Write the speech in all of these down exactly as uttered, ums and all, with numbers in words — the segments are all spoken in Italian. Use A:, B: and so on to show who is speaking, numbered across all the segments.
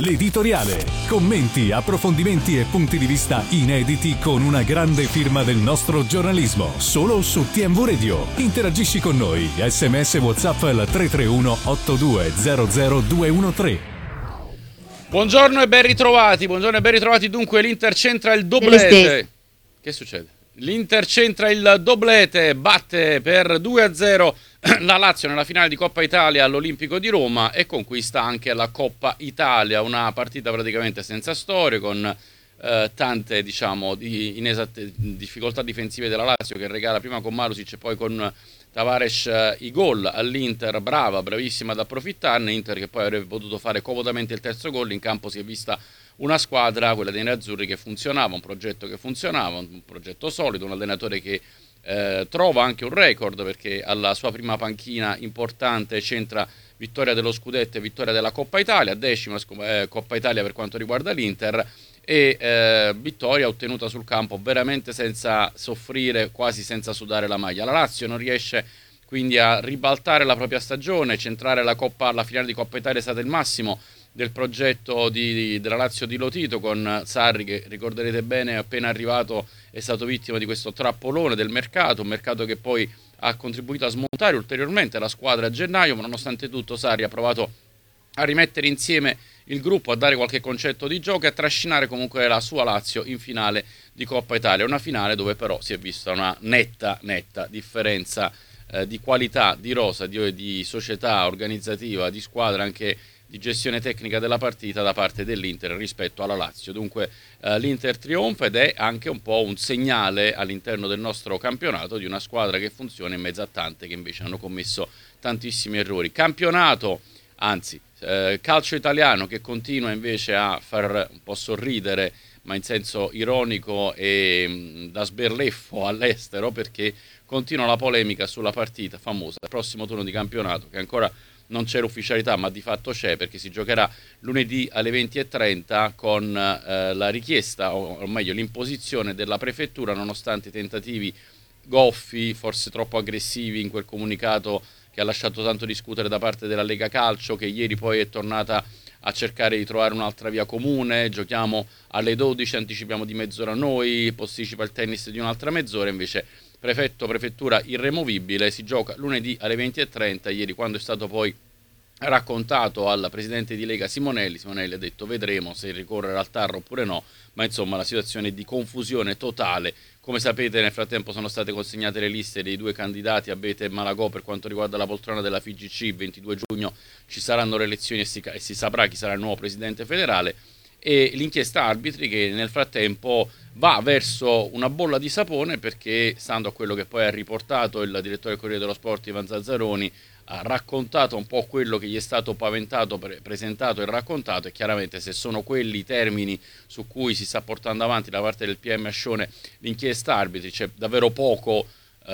A: L'editoriale. Commenti, approfondimenti e punti di vista inediti con una grande firma del nostro giornalismo. Solo su T M V Radio. Interagisci con noi. S M S WhatsApp al tre tre uno otto due zero zero due uno tre.
B: Buongiorno e ben ritrovati. Buongiorno e ben ritrovati. Dunque l'Inter centra il doblete. Che succede? L'Inter centra il doblete, batte per due a zero la Lazio nella finale di Coppa Italia all'Olimpico di Roma e conquista anche la Coppa Italia, una partita praticamente senza storie, con eh, tante diciamo di inesatte difficoltà difensive della Lazio, che regala prima con Marusic e poi con Tavares eh, i gol all'Inter. Brava, bravissima ad approfittarne. Inter che poi avrebbe potuto fare comodamente il terzo gol. In campo si è vista una squadra, quella dei nerazzurri, che funzionava, un progetto che funzionava, un progetto solido, un allenatore che eh, trova anche un record, perché alla sua prima panchina importante centra vittoria dello scudetto e vittoria della Coppa Italia, decima eh, Coppa Italia per quanto riguarda l'Inter, e eh, vittoria ottenuta sul campo veramente senza soffrire, quasi senza sudare la maglia. La Lazio non riesce quindi a ribaltare la propria stagione, centrare la Coppa, la finale di Coppa Italia è stato il massimo del progetto di, di, della Lazio di Lotito, con Sarri che, ricorderete bene, appena arrivato è stato vittima di questo trappolone del mercato, un mercato che poi ha contribuito a smontare ulteriormente la squadra a gennaio, ma nonostante tutto Sarri ha provato a rimettere insieme il gruppo, a dare qualche concetto di gioco e a trascinare comunque la sua Lazio in finale di Coppa Italia, una finale dove però si è vista una netta, netta differenza eh, di qualità, di rosa, di, di società organizzativa, di squadra, anche di gestione tecnica della partita da parte dell'Inter rispetto alla Lazio. Dunque eh, l'Inter trionfa ed è anche un po' un segnale all'interno del nostro campionato di una squadra che funziona in mezzo a tante che invece hanno commesso tantissimi errori. Campionato, anzi eh, calcio italiano, che continua invece a far un po' sorridere, ma in senso ironico e mh, da sberleffo all'estero, perché continua la polemica sulla partita famosa, il prossimo turno di campionato, che ancora non c'è l'ufficialità, ma di fatto c'è, perché si giocherà lunedì alle venti e trenta con eh, la richiesta, o meglio l'imposizione della prefettura, nonostante i tentativi goffi, forse troppo aggressivi in quel comunicato che ha lasciato tanto discutere da parte della Lega Calcio, che ieri poi è tornata a cercare di trovare un'altra via comune. Giochiamo alle dodici, anticipiamo di mezz'ora noi, posticipa il tennis di un'altra mezz'ora, invece prefetto, prefettura irremovibile, si gioca lunedì alle venti e trenta. Ieri, quando è stato poi raccontato al presidente di Lega Simonelli, Simonelli ha detto vedremo se ricorrere al TAR oppure no, ma insomma la situazione è di confusione totale. Come sapete, nel frattempo sono state consegnate le liste dei due candidati, Abete e Malagò, per quanto riguarda la poltrona della F I G C. Il ventidue giugno ci saranno le elezioni e si, e si saprà chi sarà il nuovo presidente federale, e l'inchiesta arbitri che nel frattempo va verso una bolla di sapone, perché, stando a quello che poi ha riportato il direttore del Corriere dello Sport Ivan Zazzaroni, ha raccontato un po' quello che gli è stato paventato, pre- presentato e raccontato, e chiaramente se sono quelli i termini su cui si sta portando avanti da parte del P M Ascione l'inchiesta arbitri, c'è davvero poco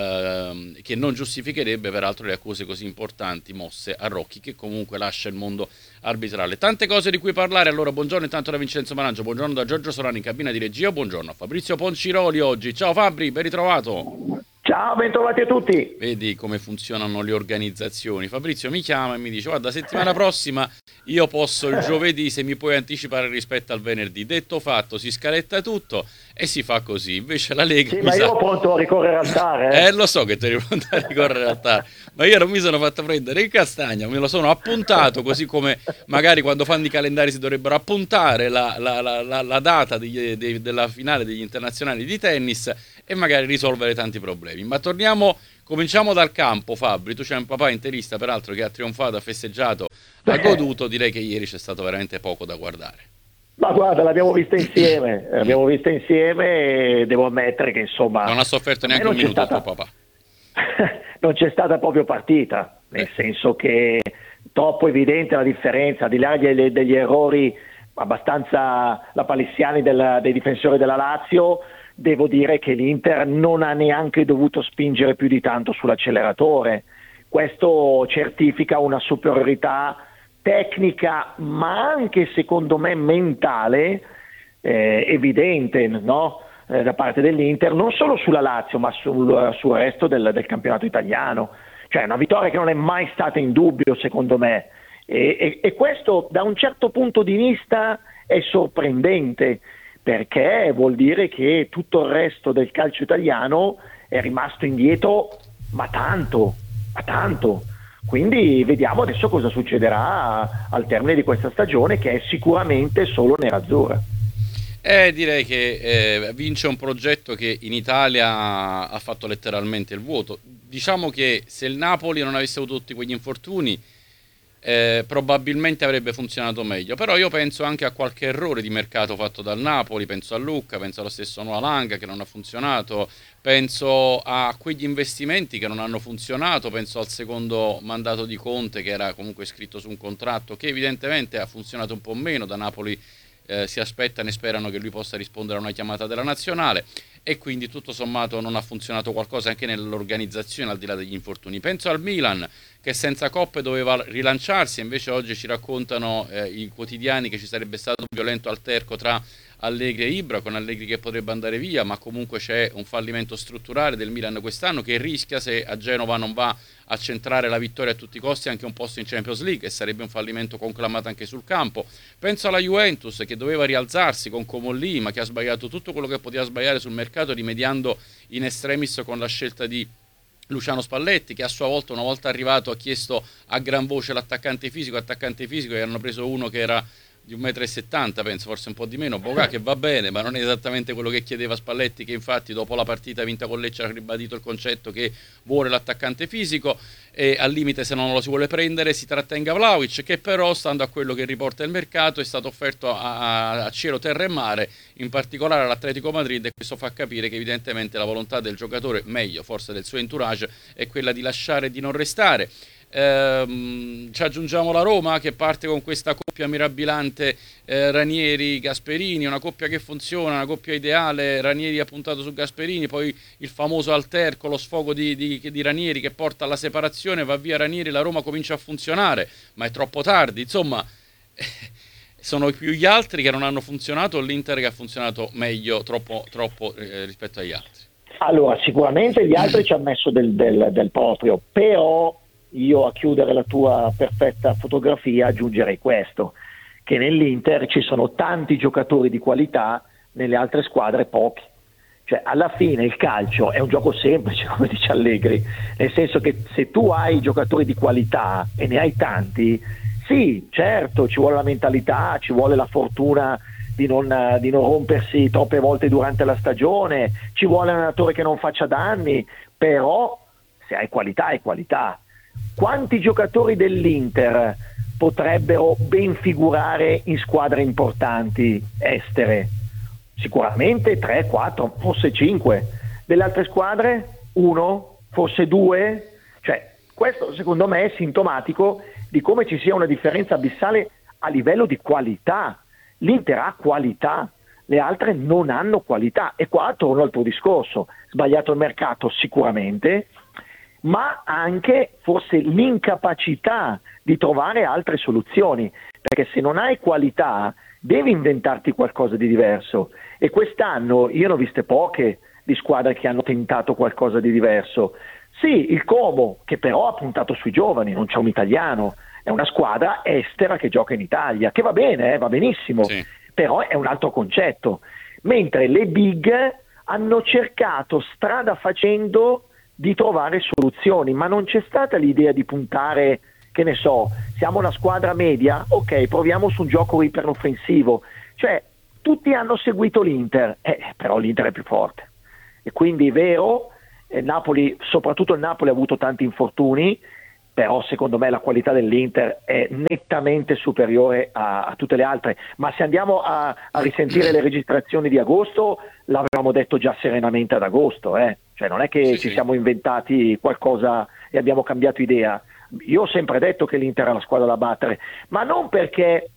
B: ehm, che non giustificherebbe peraltro le accuse così importanti mosse a Rocchi, che comunque lascia il mondo arbitrale. Tante cose di cui parlare. Allora buongiorno intanto da Vincenzo Maraggio, buongiorno da Giorgio Solani in cabina di regia, buongiorno a Fabrizio Ponciroli oggi. Ciao Fabri, ben ritrovato.
C: Ciao, bentrovati a tutti.
B: Vedi come funzionano le organizzazioni. Fabrizio mi chiama e mi dice guarda, settimana prossima io posso il giovedì, se mi puoi anticipare rispetto al venerdì. Detto fatto, si scaletta tutto e si fa così. Invece la Lega...
C: Sì, ma io
B: sa...
C: ho pronto a ricorrere al TAR. Eh,
B: eh lo so che ti eri pronto a ricorrere al TAR, ma io non mi sono fatto prendere in castagna, me lo sono appuntato, così come magari quando fanno i calendari si dovrebbero appuntare la, la, la, la, la data degli, de, della finale degli internazionali di tennis e magari risolvere tanti problemi. Ma torniamo, cominciamo dal campo. Fabri, tu c'hai un papà interista peraltro che ha trionfato, ha festeggiato, ha goduto. Direi che ieri c'è stato veramente poco da guardare.
C: Ma guarda, l'abbiamo vista insieme, l'abbiamo vista insieme e devo ammettere che insomma...
B: Non ha sofferto neanche un minuto stata... il tuo papà.
C: Non c'è stata proprio partita, nel eh. senso che troppo evidente la differenza, al di là degli, degli errori abbastanza lapalissiani del, dei difensori della Lazio. Devo dire che l'Inter non ha neanche dovuto spingere più di tanto sull'acceleratore. Questo certifica una superiorità tecnica, ma anche secondo me mentale, eh, evidente, no? eh, da parte dell'Inter, non solo sulla Lazio, ma sul, sul resto del, del campionato italiano. Cioè una vittoria che non è mai stata in dubbio, secondo me. E, e, e questo da un certo punto di vista è sorprendente, perché vuol dire che tutto il resto del calcio italiano è rimasto indietro, ma tanto, ma tanto. Quindi vediamo adesso cosa succederà al termine di questa stagione, che è sicuramente solo nerazzurra.
B: Eh, direi che eh, vince un progetto che in Italia ha fatto letteralmente il vuoto. Diciamo che se il Napoli non avesse avuto tutti quegli infortuni, eh, probabilmente avrebbe funzionato meglio. Però io penso anche a qualche errore di mercato fatto dal Napoli, penso a Lucca, penso allo stesso Noah Lang che non ha funzionato, penso a quegli investimenti che non hanno funzionato, penso al secondo mandato di Conte che era comunque scritto su un contratto che evidentemente ha funzionato un po' meno. Da Napoli Eh, si aspettano e sperano che lui possa rispondere a una chiamata della nazionale, e quindi tutto sommato non ha funzionato qualcosa anche nell'organizzazione al di là degli infortuni. Penso al Milan che senza coppe doveva rilanciarsi, invece oggi ci raccontano eh, i quotidiani che ci sarebbe stato un violento alterco tra Allegri e Ibra, con Allegri che potrebbe andare via, ma comunque c'è un fallimento strutturale del Milan quest'anno che rischia, se a Genova non va a centrare la vittoria a tutti i costi, anche un posto in Champions League, e sarebbe un fallimento conclamato anche sul campo. Penso alla Juventus che doveva rialzarsi con Comolli, ma che ha sbagliato tutto quello che poteva sbagliare sul mercato, rimediando in extremis con la scelta di Luciano Spalletti, che a sua volta, una volta arrivato, ha chiesto a gran voce l'attaccante fisico, attaccante fisico, e hanno preso uno che era di un metro e settanta, penso, forse un po' di meno, Boga, che va bene, ma non è esattamente quello che chiedeva Spalletti, che infatti dopo la partita vinta con Lecce ha ribadito il concetto che vuole l'attaccante fisico, e al limite, se non lo si vuole prendere, si trattenga Vlahovic, che però, stando a quello che riporta il mercato, è stato offerto a, a cielo, terra e mare, in particolare all'Atletico Madrid, e questo fa capire che evidentemente la volontà del giocatore, meglio forse del suo entourage, è quella di lasciare e di non restare. Ehm, ci aggiungiamo la Roma che parte con questa coppia mirabilante, eh, Ranieri-Gasperini, una coppia che funziona, una coppia ideale. Ranieri ha puntato su Gasperini, poi il famoso alterco, lo sfogo di, di, di Ranieri che porta alla separazione, va via Ranieri, la Roma comincia a funzionare, ma è troppo tardi, insomma. Sono più gli altri che non hanno funzionato, l'Inter che ha funzionato meglio, troppo, troppo eh, rispetto agli altri.
C: Allora, sicuramente gli altri ci hanno messo del, del, del proprio, però io, a chiudere la tua perfetta fotografia, aggiungerei questo, che nell'Inter ci sono tanti giocatori di qualità, nelle altre squadre pochi. Cioè, alla fine il calcio è un gioco semplice, come dice Allegri, nel senso che se tu hai giocatori di qualità e ne hai tanti, sì, certo, ci vuole la mentalità, ci vuole la fortuna di non, di non rompersi troppe volte durante la stagione, ci vuole un allenatore che non faccia danni, però se hai qualità, hai qualità. Quanti giocatori dell'Inter potrebbero ben figurare in squadre importanti estere? Sicuramente tre, quattro, forse cinque. Delle altre squadre? Uno, forse due? Cioè, questo secondo me è sintomatico di come ci sia una differenza abissale a livello di qualità. L'Inter ha qualità, le altre non hanno qualità. E qua torno al tuo discorso, sbagliato il mercato sicuramente, ma anche forse l'incapacità di trovare altre soluzioni, perché se non hai qualità devi inventarti qualcosa di diverso, e quest'anno io ne ho viste poche di squadre che hanno tentato qualcosa di diverso. Sì, il Como, che però ha puntato sui giovani, non c'è un italiano, è una squadra estera che gioca in Italia, che va bene, eh, va benissimo, sì, però è un altro concetto, mentre le big hanno cercato strada facendo di trovare soluzioni, ma non c'è stata l'idea di puntare, che ne so, siamo una squadra media, ok, proviamo su un gioco iperoffensivo. Cioè, tutti hanno seguito l'Inter, eh, però l'Inter è più forte. E quindi è vero, eh, Napoli, soprattutto il Napoli ha avuto tanti infortuni, però secondo me la qualità dell'Inter è nettamente superiore a, a tutte le altre. Ma se andiamo a, a risentire le registrazioni di agosto, l'avevamo detto già serenamente ad agosto, eh. Cioè non è che sì, ci sì. siamo inventati qualcosa e abbiamo cambiato idea. Io ho sempre detto che l'Inter è la squadra da battere, ma non perché,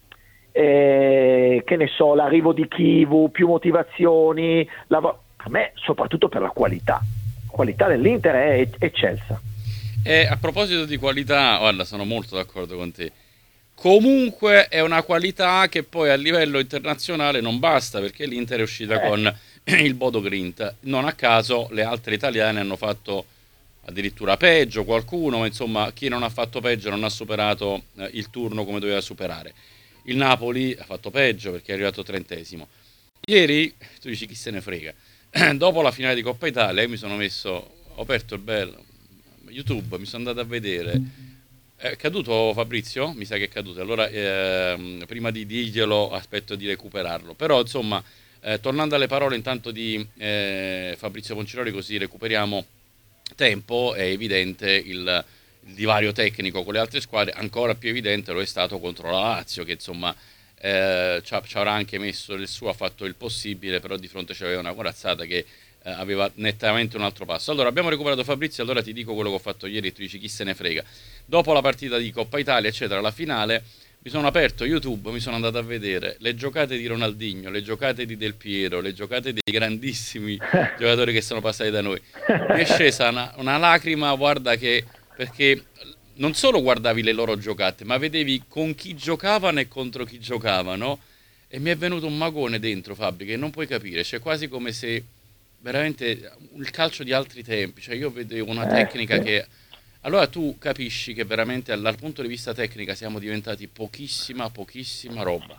C: eh, che ne so, l'arrivo di Chivu, più motivazioni, la, a me soprattutto per la qualità. La qualità dell'Inter è eccelsa.
B: E a proposito di qualità, guarda, sono molto d'accordo con te. Comunque è una qualità che poi a livello internazionale non basta, perché l'Inter è uscita eh. con il Bodo Glimt. Non a caso le altre italiane hanno fatto addirittura peggio qualcuno, ma insomma chi non ha fatto peggio non ha superato eh, il turno come doveva superare. Il Napoli ha fatto peggio perché è arrivato trentesimo. Ieri, tu dici chi se ne frega, dopo la finale di Coppa Italia io mi sono messo, ho aperto il bel YouTube, mi sono andato a vedere, è caduto Fabrizio? Mi sa che è caduto, allora ehm, prima di dirglielo aspetto di recuperarlo, però insomma eh, tornando alle parole intanto di eh, Fabrizio Ponciroli, così recuperiamo tempo, è evidente il, il divario tecnico con le altre squadre, ancora più evidente lo è stato contro la Lazio, che insomma eh, ci, ci avrà anche messo il suo, ha fatto il possibile, però di fronte c'aveva una corazzata che eh, aveva nettamente un altro passo. Allora abbiamo recuperato Fabrizio, allora ti dico quello che ho fatto ieri e tu dici chi se ne frega. Dopo la partita di Coppa Italia eccetera, la finale, mi sono aperto YouTube, mi sono andato a vedere le giocate di Ronaldinho, le giocate di Del Piero, le giocate dei grandissimi giocatori che sono passati da noi. Mi è scesa una, una lacrima, guarda, che perché non solo guardavi le loro giocate, ma vedevi con chi giocavano e contro chi giocavano, e mi è venuto un magone dentro, Fabri, che non puoi capire, cioè quasi come se veramente il calcio di altri tempi, cioè io vedevo una tecnica che... Allora tu capisci che veramente dal punto di vista tecnica siamo diventati pochissima, pochissima roba.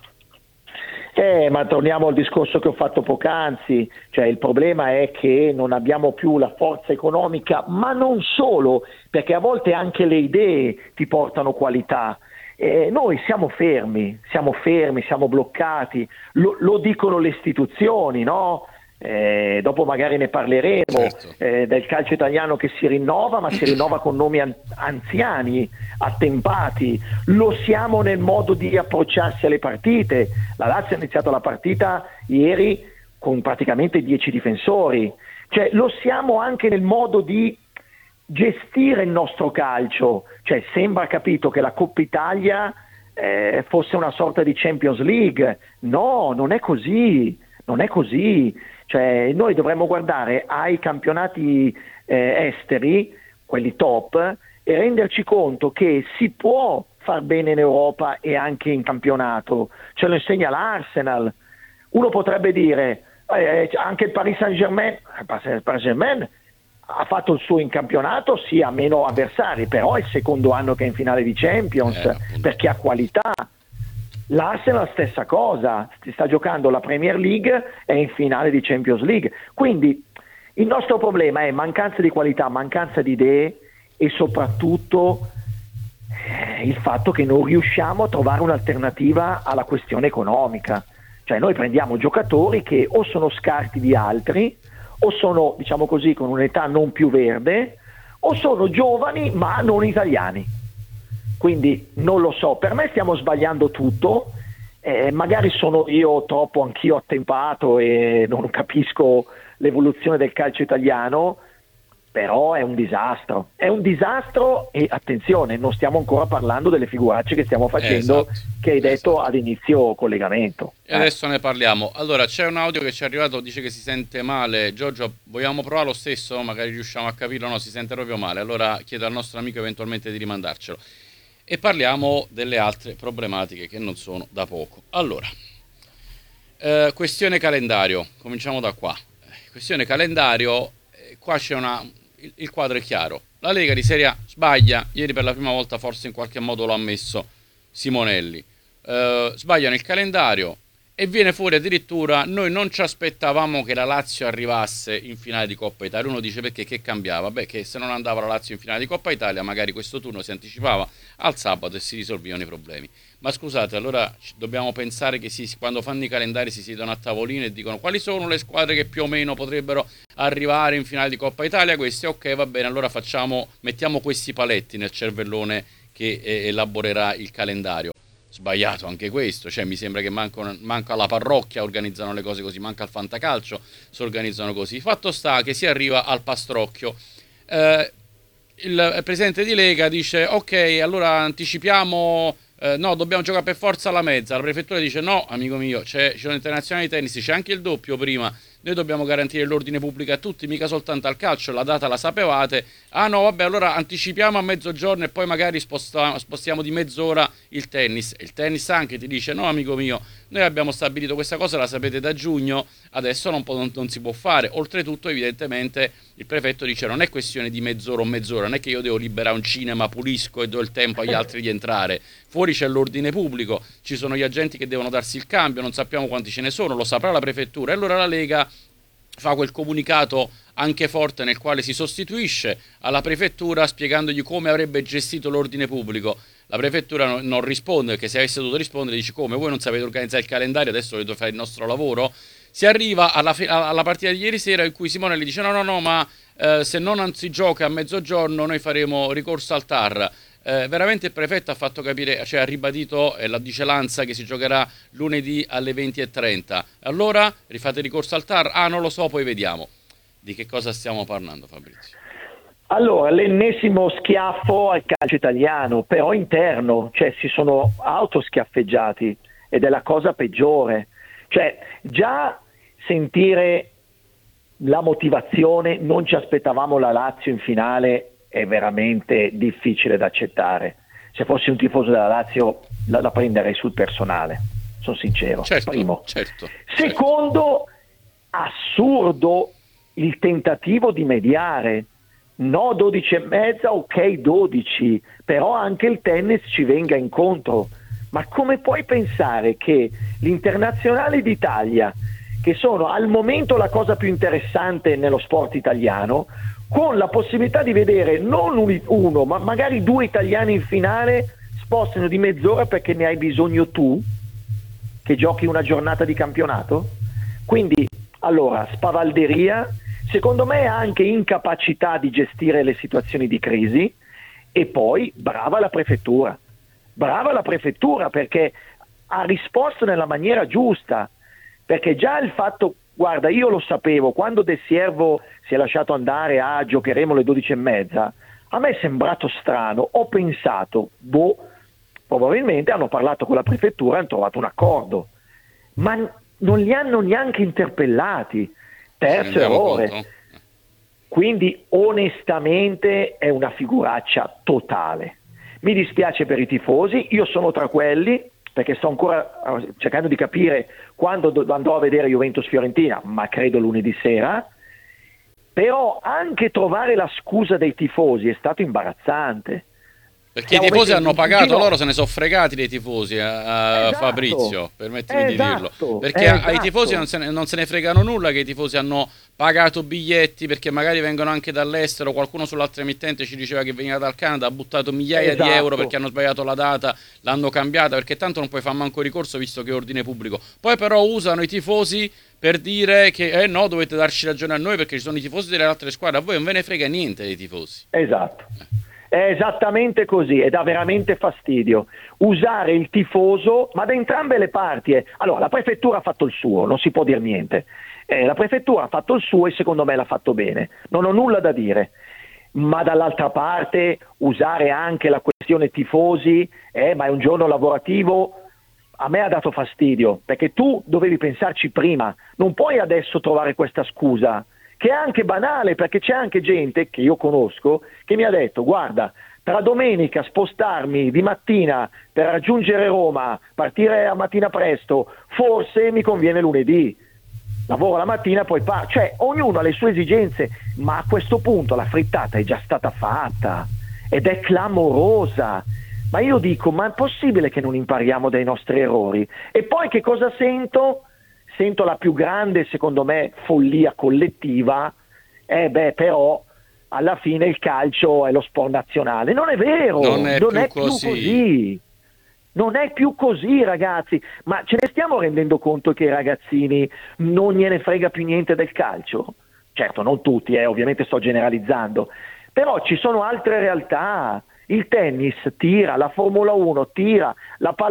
C: Eh, ma torniamo al discorso che ho fatto poc'anzi, cioè il problema è che non abbiamo più la forza economica, ma non solo, perché a volte anche le idee ti portano qualità. Eh, noi siamo fermi, siamo fermi, siamo bloccati, lo, lo dicono le istituzioni, no? Eh, dopo magari ne parleremo, certo. eh, del calcio italiano che si rinnova, ma si rinnova con nomi an- anziani, attempati. Lo siamo nel modo di approcciarsi alle partite. La Lazio ha iniziato la partita ieri con praticamente dieci difensori, cioè lo siamo anche nel modo di gestire il nostro calcio, cioè sembra, capito, che la Coppa Italia eh, fosse una sorta di Champions League. No, non è così, non è così. Cioè noi dovremmo guardare ai campionati eh, esteri, quelli top, e renderci conto che si può far bene in Europa e anche in campionato. Ce lo insegna l'Arsenal. Uno potrebbe dire eh, anche il Paris Saint-Germain, il Paris Saint-Germain ha fatto il suo in campionato, sì, ha meno avversari, però è il secondo anno che è in finale di Champions, eh, perché ha qualità. L'Arsenal stessa cosa, si sta giocando la Premier League e è in finale di Champions League. Quindi il nostro problema è mancanza di qualità, mancanza di idee e soprattutto eh, il fatto che non riusciamo a trovare un'alternativa alla questione economica. Cioè noi prendiamo giocatori che o sono scarti di altri, o sono, diciamo così, con un'età non più verde, o sono giovani ma non italiani. Quindi non lo so, per me stiamo sbagliando tutto, eh, magari sono io troppo anch'io attempato e non capisco l'evoluzione del calcio italiano, però è un disastro, è un disastro e attenzione, non stiamo ancora parlando delle figuracce che stiamo facendo, eh, esatto, che hai detto esatto. ad inizio collegamento.
B: E eh. adesso ne parliamo. Allora c'è un audio che ci è arrivato, dice che si sente male. Giorgio, vogliamo provare lo stesso? Magari riusciamo a capirlo, no, si sente proprio male, allora chiedo al nostro amico eventualmente di rimandarcelo. E parliamo delle altre problematiche che non sono da poco. Allora, eh, questione calendario, cominciamo da qua. Questione calendario, eh, qua c'è una... Il, il quadro è chiaro. La Lega di Serie A sbaglia, ieri per la prima volta forse in qualche modo lo ha ammesso Simonelli. Eh, sbagliano il calendario e viene fuori addirittura, noi non ci aspettavamo che la Lazio arrivasse in finale di Coppa Italia. Uno dice perché, che cambiava? Beh, che se non andava la Lazio in finale di Coppa Italia magari questo turno si anticipava al sabato e si risolvevano i problemi. Ma scusate, allora dobbiamo pensare che si, quando fanno i calendari si siedono a tavolino e dicono quali sono le squadre che più o meno potrebbero arrivare in finale di Coppa Italia? Queste, ok, va bene, allora facciamo, mettiamo questi paletti nel cervellone che eh, elaborerà il calendario. Sbagliato anche questo, cioè mi sembra che manca, manca alla parrocchia, organizzano le cose così, manca al fantacalcio, si organizzano così. Fatto sta che si arriva al pastrocchio. Eh, il presidente di Lega dice ok, allora anticipiamo, eh, no, dobbiamo giocare per forza alla mezza. La prefettura dice no, amico mio, c'è, c'è un'internazionale di tennis, c'è anche il doppio prima noi dobbiamo garantire l'ordine pubblico a tutti, mica soltanto al calcio, la data la sapevate, ah no vabbè allora anticipiamo a mezzogiorno e poi magari sposta, spostiamo di mezz'ora il tennis, e il tennis anche ti dice no amico mio, noi abbiamo stabilito questa cosa, la sapete da giugno, adesso non, può, non, non si può fare. Oltretutto evidentemente il prefetto dice non è questione di mezz'ora o mezz'ora, non è che io devo liberare un cinema, pulisco e do il tempo agli altri di entrare, fuori c'è l'ordine pubblico, ci sono gli agenti che devono darsi il cambio, non sappiamo quanti ce ne sono, lo saprà la prefettura, e allora la Lega fa quel comunicato anche forte nel quale si sostituisce alla prefettura spiegandogli come avrebbe gestito l'ordine pubblico. La prefettura non, non risponde, perché se avesse dovuto rispondere dice come voi non sapete organizzare il calendario, adesso dovete fare il nostro lavoro. Si arriva alla, alla partita di ieri sera in cui Simone gli dice no no no ma eh, se non si gioca a mezzogiorno noi faremo ricorso al T A R. Eh, veramente il prefetto ha fatto capire, cioè ha ribadito, e eh, la dice Lanza, che si giocherà lunedì alle venti e trenta. Allora rifate ricorso al T A R? Ah non lo so, poi vediamo. Di che cosa stiamo parlando, Fabrizio?
C: Allora, l'ennesimo schiaffo al calcio italiano, però interno, cioè si sono autoschiaffeggiati ed è la cosa peggiore. Cioè, già sentire la motivazione, non ci aspettavamo la Lazio in finale, è veramente difficile da accettare. Se fossi un tifoso della Lazio la, la prenderei sul personale, sono sincero.
B: Certo,
C: Primo.
B: Certo,
C: Secondo, certo. Assurdo il tentativo di mediare. No, dodici e mezza, ok dodici, però anche il tennis ci venga incontro. Ma come puoi pensare che l'Internazionale d'Italia, che sono al momento la cosa più interessante nello sport italiano, con la possibilità di vedere non uno, ma magari due italiani in finale, spostino di mezz'ora perché ne hai bisogno tu, che giochi una giornata di campionato? Quindi, allora, spavalderia, secondo me anche incapacità di gestire le situazioni di crisi, e poi brava la prefettura, brava la prefettura perché ha risposto nella maniera giusta, perché già il fatto, guarda, io lo sapevo, quando De Siervo si è lasciato andare a giocheremo alle dodici e mezza, a me è sembrato strano, ho pensato, boh, probabilmente hanno parlato con la prefettura e hanno trovato un accordo, ma non li hanno neanche interpellati. Terzo errore. Conto. Quindi onestamente è una figuraccia totale. Mi dispiace per i tifosi, io sono tra quelli, perché sto ancora cercando di capire quando andrò a vedere Juventus-Fiorentina, ma credo lunedì sera, però anche trovare la scusa dei tifosi è stato imbarazzante.
B: Perché Stiamo i tifosi hanno pagato, loro se ne sono fregati dei tifosi, a esatto, Fabrizio, permettimi
C: esatto,
B: di dirlo. Perché
C: esatto.
B: ai tifosi non se, ne, non se ne fregano nulla che i tifosi hanno pagato biglietti, perché magari vengono anche dall'estero, qualcuno sull'altra emittente ci diceva che veniva dal Canada, ha buttato migliaia esatto. di euro perché hanno sbagliato la data, l'hanno cambiata, perché tanto non puoi fare manco ricorso visto che è ordine pubblico. Poi però usano i tifosi per dire che eh no, dovete darci ragione a noi perché ci sono i tifosi delle altre squadre, a voi non ve ne frega niente dei tifosi.
C: Esatto. Eh. È esattamente così e dà veramente fastidio usare il tifoso, ma da entrambe le parti. Eh. Allora, la prefettura ha fatto il suo, non si può dire niente. Eh, la prefettura ha fatto il suo e secondo me l'ha fatto bene. Non ho nulla da dire. Ma dall'altra parte usare anche la questione tifosi, eh, ma è un giorno lavorativo, a me ha dato fastidio, perché tu dovevi pensarci prima. Non puoi adesso trovare questa scusa, che è anche banale, perché c'è anche gente che io conosco che mi ha detto guarda, tra domenica spostarmi di mattina per raggiungere Roma, partire a mattina presto, forse mi conviene lunedì, lavoro la mattina poi parto, cioè ognuno ha le sue esigenze, ma a questo punto la frittata è già stata fatta ed è clamorosa. Ma io dico, ma è possibile che non impariamo dai nostri errori? E poi che cosa sento? Sento la più grande, secondo me, follia collettiva, eh beh, però alla fine il calcio è lo sport nazionale. Non è vero,
B: non è,
C: non
B: più,
C: è
B: così.
C: più così. Non è più così, ragazzi. Ma ce ne stiamo rendendo conto che i ragazzini non gliene frega più niente del calcio? Certo, non tutti, eh, ovviamente sto generalizzando. Però ci sono altre realtà. Il tennis tira, la Formula uno tira, la pallavolo